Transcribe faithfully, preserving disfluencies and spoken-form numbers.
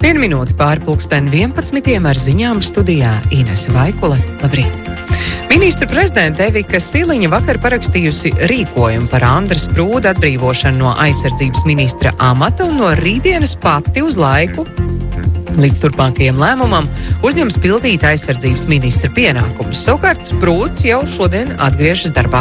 Vienu minūti pāri pulksteni vienpadsmitiem ar ziņām studijā Inese Vaikule. Labrīt! Ministru prezidente Evika Siliņa vakar parakstījusi rīkojumu par Andra Sprūda atbrīvošanu no aizsardzības ministra amata un no rītdienas pati uz laiku līdz turpmākajam lēmumam uzņems pildīt aizsardzības ministra pienākumus. Savukārt Sprūds jau šodien atgriežas darbā